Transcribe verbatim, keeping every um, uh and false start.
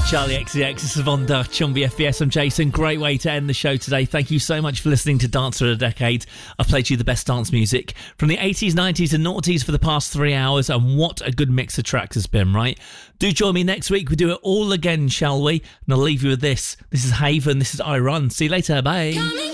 Charlie X C X, this is Von Dutch on B F B S. I'm Jason. Great way to end the show today. Thank you so much for listening to Dance for a Decade. I've played you the best dance music from the eighties, nineties and noughties for the past three hours, and what a good mix of tracks has been, right? Do join me next week. We do it all again, shall we? And I'll leave you with this. This is Haven. This is I Run. See you later. Bye.